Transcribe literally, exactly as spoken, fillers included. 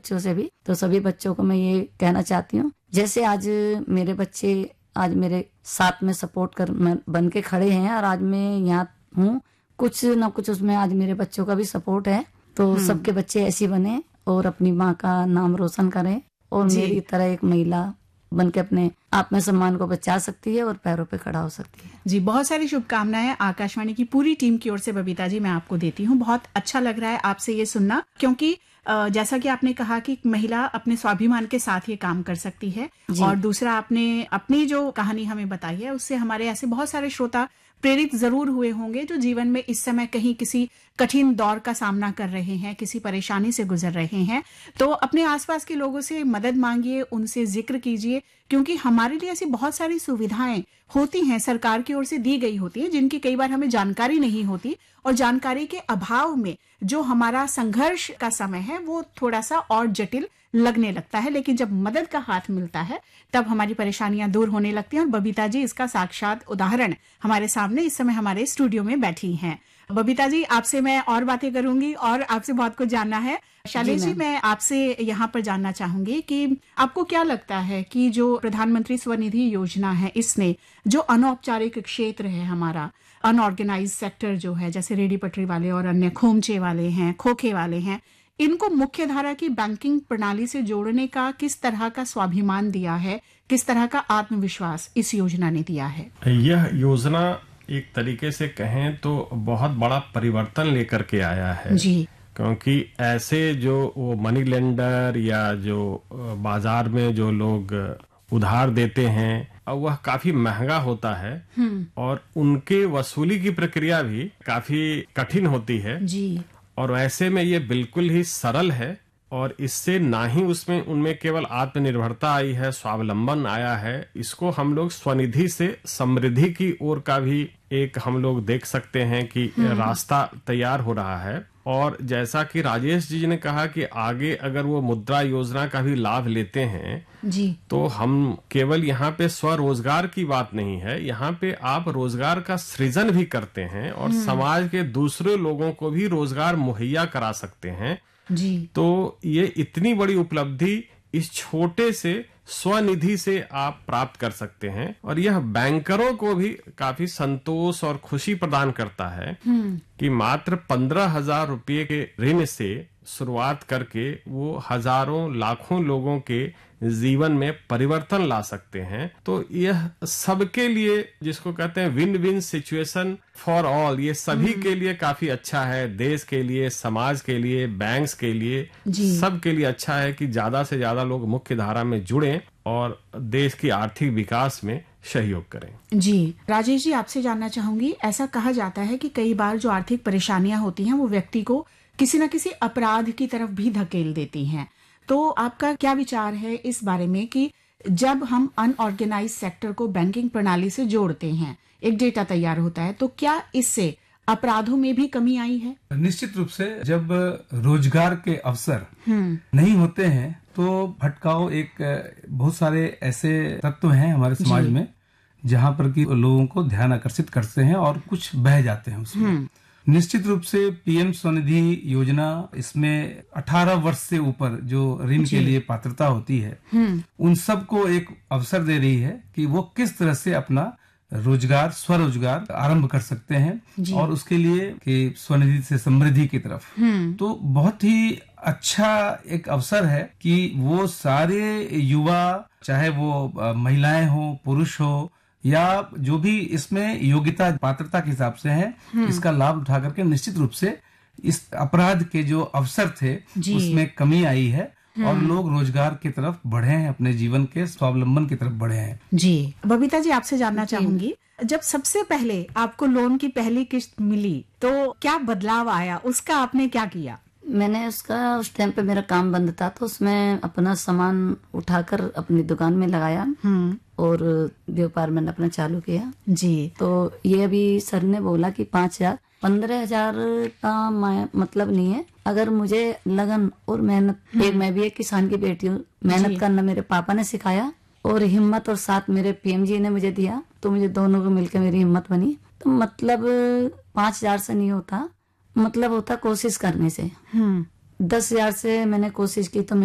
बच्चों से भी। तो सभी बच्चों को मैं ये कहना चाहती हूँ, जैसे आज मेरे बच्चे आज मेरे साथ में सपोर्ट कर बन के खड़े हैं और आज मैं यहाँ हूँ, कुछ ना कुछ उसमें आज मेरे बच्चों का भी सपोर्ट है। तो सबके बच्चे ऐसी बने और अपनी माँ का नाम रोशन करें और मेरी तरह एक महिला बन के अपने आत्मसम्मान को बचा सकती है और पैरों पे खड़ा हो सकती है। जी, बहुत सारी शुभकामनाएं आकाशवाणी की पूरी टीम की ओर से बबीता जी मैं आपको देती हूँ। बहुत अच्छा लग रहा है आपसे ये सुनना, क्योंकि जैसा कि आपने कहा कि महिला अपने स्वाभिमान के साथ ये काम कर सकती है, और दूसरा आपने अपनी जो कहानी हमें बताई है उससे हमारे ऐसे बहुत सारे श्रोता प्रेरित जरूर हुए होंगे जो जीवन में इस समय कहीं किसी कठिन दौर का सामना कर रहे हैं, किसी परेशानी से गुजर रहे हैं। तो अपने आसपास के लोगों से मदद मांगिए, उनसे जिक्र कीजिए, क्योंकि हमारे लिए ऐसी बहुत सारी सुविधाएं होती हैं, सरकार की ओर से दी गई होती हैं, जिनकी कई बार हमें जानकारी नहीं होती, और जानकारी के अभाव में जो हमारा संघर्ष का समय है वो थोड़ा सा और जटिल लगने लगता है। लेकिन जब मदद का हाथ मिलता है तब हमारी परेशानियां दूर होने लगती हैं, और बबीता जी इसका साक्षात उदाहरण हमारे सामने इस समय हमारे स्टूडियो में बैठी हैं। बबीता जी, आपसे मैं और बातें करूंगी और आपसे बहुत कुछ जानना है। शैलेश जी, मैं आपसे यहाँ पर जानना चाहूंगी कि आपको क्या लगता है कि जो प्रधानमंत्री स्वनिधि योजना है, इसने जो अनौपचारिक क्षेत्र है हमारा, अनऑर्गेनाइज सेक्टर जो है, जैसे रेडी पटरी वाले और अन्य खोमचे वाले हैं, खोखे वाले हैं, इनको मुख्य धारा की बैंकिंग प्रणाली से जोड़ने का किस तरह का स्वाभिमान दिया है, किस तरह का आत्मविश्वास इस योजना ने दिया है? यह योजना एक तरीके से कहें तो बहुत बड़ा परिवर्तन लेकर के आया है जी। क्योंकि ऐसे जो वो मनी लेंडर या जो बाजार में जो लोग उधार देते हैं, वह काफी महंगा होता है और उनके वसूली की प्रक्रिया भी काफी कठिन होती है जी। और ऐसे में ये बिल्कुल ही सरल है, और इससे ना ही उसमें उनमें केवल आत्मनिर्भरता आई है, स्वावलंबन आया है, इसको हम लोग स्वनिधि से समृद्धि की ओर का भी एक हम लोग देख सकते हैं कि रास्ता तैयार हो रहा है। और जैसा कि राजेश जी ने कहा कि आगे अगर वो मुद्रा योजना का भी लाभ लेते हैं जी, तो हम केवल यहाँ पे स्वरोजगार की बात नहीं है, यहाँ पे आप रोजगार का सृजन भी करते हैं और समाज के दूसरे लोगों को भी रोजगार मुहैया करा सकते हैं जी। तो ये इतनी बड़ी उपलब्धि इस छोटे से स्वनिधि से आप प्राप्त कर सकते हैं, और यह बैंकरों को भी काफी संतोष और खुशी प्रदान करता है कि मात्र पंद्रह हजार रुपये के ऋण से शुरुआत करके वो हजारों लाखों लोगों के जीवन में परिवर्तन ला सकते हैं। तो यह सबके लिए, जिसको कहते हैं win win situation for all, ये सभी के लिए काफी अच्छा है, देश के लिए, समाज के लिए, बैंक्स के लिए, सबके लिए अच्छा है कि ज्यादा से ज्यादा लोग मुख्य धारा में जुड़ें और देश की आर्थिक विकास में सहयोग करें जी। राजेश जी, आपसे जानना चाहूंगी, ऐसा कहा जाता है कि कई बार जो आर्थिक परेशानियां होती हैं वो व्यक्ति को किसी न किसी अपराध की तरफ भी धकेल देती हैं। तो आपका क्या विचार है इस बारे में कि जब हम अनऑर्गेनाइज सेक्टर को बैंकिंग प्रणाली से जोड़ते हैं, एक डेटा तैयार होता है, तो क्या इससे अपराधों में भी कमी आई है? निश्चित रूप से जब रोजगार के अवसर नहीं होते हैं तो भटकाव, एक बहुत सारे ऐसे तत्व हैं हमारे समाज में जहां पर कि लोगों को ध्यान आकर्षित करते हैं और कुछ बह जाते हैं उसमें। निश्चित रूप से पीएम स्वनिधि योजना, इसमें अठारह वर्ष से ऊपर जो ऋण के लिए पात्रता होती है, उन सबको एक अवसर दे रही है कि वो किस तरह से अपना रोजगार, स्वरोजगार आरंभ कर सकते हैं, और उसके लिए कि स्वनिधि से समृद्धि की तरफ। तो बहुत ही अच्छा एक अवसर है कि वो सारे युवा, चाहे वो महिलाएं हो, पुरुष हो, या जो भी इसमें योग्यता पात्रता के हिसाब से है, इसका लाभ उठा करके निश्चित रूप से इस अपराध के जो अवसर थे उसमें कमी आई है और लोग रोजगार की तरफ बढ़े हैं, अपने जीवन के स्वावलंबन की तरफ बढ़े हैं जी। बबीता जी, आपसे जानना चाहूंगी, जब सबसे पहले आपको लोन की पहली किस्त मिली तो क्या बदलाव आया, उसका आपने क्या किया? मैंने उसका, उस टाइम पे मेरा काम बंद था तो उसमें अपना सामान उठाकर अपनी दुकान में लगाया और व्यापार मैंने अपना चालू किया जी। तो ये अभी सर ने बोला कि पाँच हजार पंद्रह हजार का मतलब नहीं है, अगर मुझे लगन और मेहनत, एक मैं भी एक किसान की बेटी हूँ, मेहनत करना मेरे पापा ने सिखाया और हिम्मत और साथ मेरे पीएम जी ने मुझे दिया, तो मुझे दोनों को मिलकर मेरी हिम्मत बनी। तो मतलब पाँच हजार से नहीं होता, मतलब होता कोशिश करने से। दस हजार से मैंने कोशिश की तो